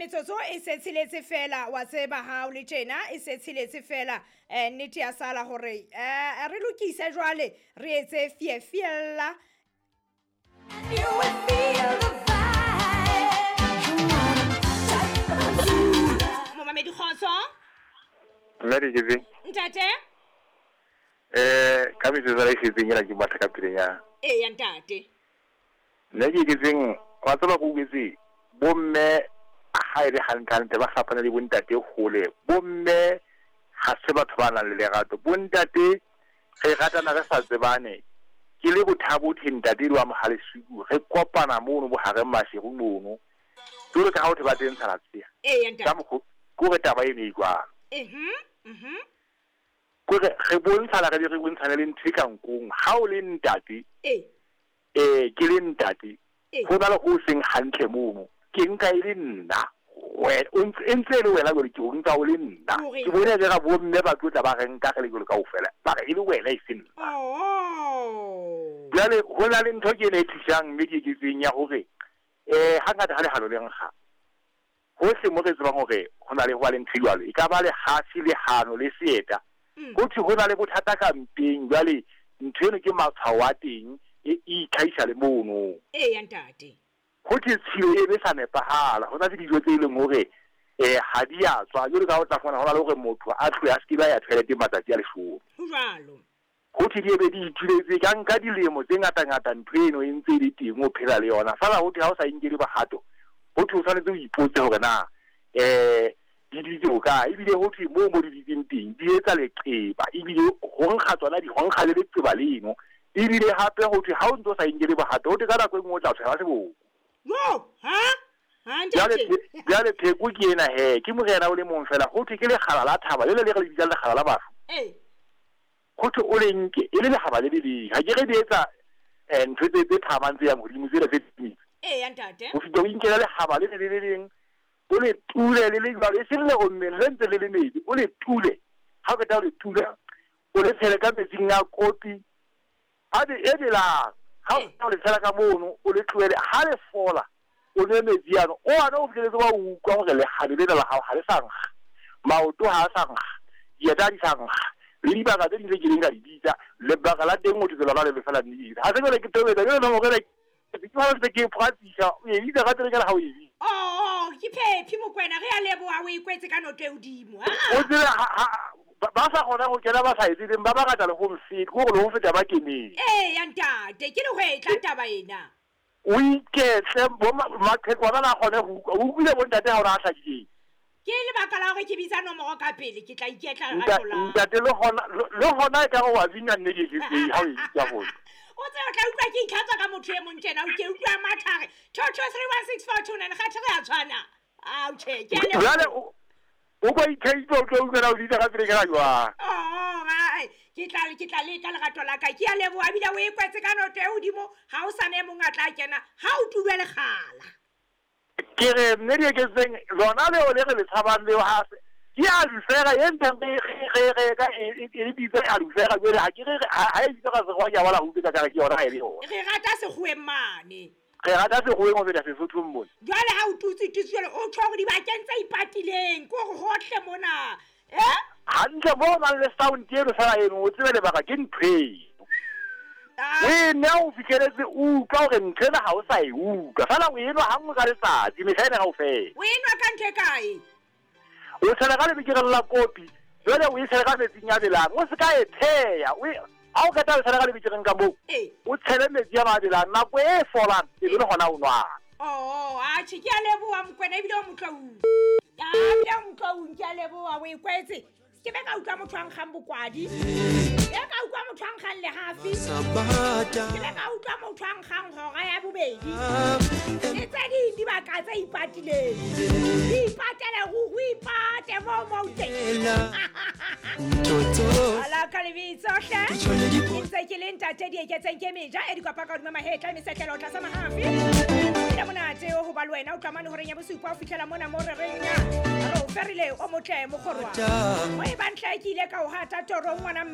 metsotso e setshiletse fela wa tseba ha o le tjena e setshiletse fela nnete ya sala hore re lokise jwale re etse fiela You will feel the vibe. Momamedi Khotso Mary Giving. ntate Ka metsotso e setseng ke batla ka pelenya. ya ntate Mary Giving wa tsaba go butse bomme ha ile hantlante ba fapana le bontate hole bomme ha se batho ba nang le lerato bontate re ratana re sa tsebane ke le bothabo ntate wa mohale siku re kopana mono bo hare mashego mono tore ka ha o te ba teng tshalatsia ya ntate ka mo go re taba e ne ikwa go re bontshana ka re bontshana le nthika nkong ha o le ntate ke le ntate go ba le go seng hantle mono ke nka ile nna ntse le wena gore ke o nka o le nna ke bone ga bomme ba tlotla ba renka ge le go kaofela ba re ile wena e seng jale go na le ntho ke le tshang mme ke tsenya gore ha ngata ha le halo le nkga go se mo re tsebang gore go na le go le ntshilwalo e ka ba le hasi le hano le seeta go thi go na le bothata ka mpeng jale ntho eno ke matshwao a teng e ikhaisa le mono ya ntate go ke tshilo e be sa nepahala go na le dijo tse ileng hore ha di a tswa jole ka o tla fona hona le gore motho a tlwe a skiba ya toilet matsatsi a le shoro ho jwalo go thi di be di ituletse ka nka dilemo tse ngata ntho eno e ntse di teng o phela le yona fela ho thi ha o sa inkele bahato ho thi o tshwanetse o ipotse hore na di o ka ebile ho thi mo di teng di etsa leqeba ebile ho nkga tsona di ho nkga le leqeba leno ebile hape ho thi ha o ntse o sa inkele bahato ho thi ka nako e nngwe o tla tshela seboko yo jale pheko ke ena ke morena o le mong fela go thwe ke le kgala la thaba le le bitsa le kgala la bafu go thwe o lenke e le legaba le le ga ke re di etsa ntho tse thabang tse ya modimo tse le tse ya ntate go fitwa o inkela legaba le le leng o le tule le le jwalo e seng le gommeng le ntse le le metsi o le tule ga o keta o le tule o le tshele ka metsing ya kopi a di edelang ha o le tshela ka mono o le tluele ha le fola o le meziano o ana o fitlheletse wa utlwa gore le gale le la gago ga le sanga maoto ha sanga ya di sanga le dibaka tse dingwe ke leng ka di bitsa le baka la teng motho tsela le fela di ha se gore ke tobetsa le no gore ke fa ke practice o e ditsa ka tsela ga o e ke phephi mokwena re a leboa o ikwetse ka note udimo o tsela ba sa gona go kena ba sa etseng ba ba ka le go mfit go go le go feta ba keneng ya ntate ke le go etla taba ena o iketse bo matheko ba na gone go bile bo ntate ha o ra hlakile ke le baka la gore ke bitsa nomoro ka pele ke tla iketla ratola ntate le gona ka go wa bina nne ke ha o itsa go o tse o tla utlwa ke ikhatsa ka motho e mong tjena o ke utlwa mathare toto 31642 ga tshega ya tshwana ke jale o go ikhaitsa o tlo utlwa o ditsa ka pele ka jwa ke tla le ka lerato la ka ke ya leboa bila o ikwetse ka note e hodimo ha o sa ne mong a tla kena ha o tube le gala ke re nne di ke tseng lona le o le re le tshabang le ha se ke a lufera e ntse ge ka e bitse a lufera jole ha ke re ha e bitse ka se go ya wala ho bitsa ka ke yona e le yona re rata se goe mane re rata se goe mo beta se sotho mmone jwale ha o tutsi tiswele o tshwa go di bakeng tsa ipatileng go go hohle mona hantle mo ba le sound e le fela eno o tsebe le baka ke ntwe ne o fikeletse u ka gore ntlena ha o sa e uka fela o eno ha ngwe ka letsatsi metlhaene ga o fela o enwa ka nthe kae o tshela ka lebekere la kopi jole o e tshele ka metsing ya belang o se ka e theya ha o keta o tshela ka lebekereng ka moo o tshele metsi ya mabelang nako e folang e le gona o nwana ke a leboa mokwena ebile o motlou ke a leboa o ikwetse ke be ka utlwa motho a nkgang bokwadi ke ka utlwa motho a nkgang lehafi ke be ka utlwa motho a nkgang hora ya bobedi le tse ding dibaka tse ipatileng di ipatele go ipate mo teng ala ka lebitso hle ntse ke le ntate di eketseng ke meja e di kopa ka hodima mahetla mesetlelo tla sa mahafi le monate o ho ba le wena o tlamane hore nya bosupa o fihlela mona mo re renya ro ferile o motle mo khorwa o e bantle ke ile ka o hata toro ngwana